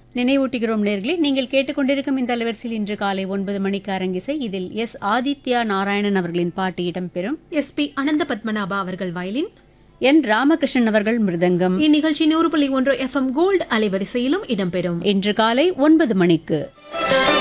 நினைவூட்டுகிறோம் நேர்களே, நீங்கள் கேட்டுக்கொண்டிருக்கும் இந்த அலைவரிசையில் இன்று காலை 9 மணிக்கு அரங்கிசை. இதில் எஸ் ஆதித்யா நாராயணன் அவர்களின் பாட்டு இடம்பெறும். SP அனந்த பத்மநாபா அவர்கள் வயலின், என் ராமகிருஷ்ணன் அவர்கள் மிருதங்கம். இந்நிகழ்ச்சி 100.1 FM கோல்டு அலைவரிசையிலும் இடம்பெறும். இன்று காலை 9 மணிக்கு.